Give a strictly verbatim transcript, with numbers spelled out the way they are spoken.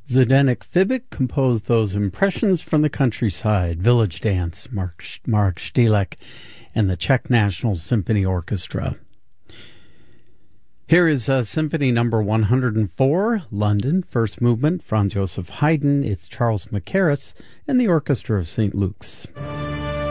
Zdenek Fibic composed those Impressions from the Countryside, Village Dance, Mark, Mark Stilek, and the Czech National Symphony Orchestra. Here is uh, Symphony Number one hundred four, London, First Movement, Franz Joseph Haydn. It's Charles Mackerras and the Orchestra of Saint Luke's.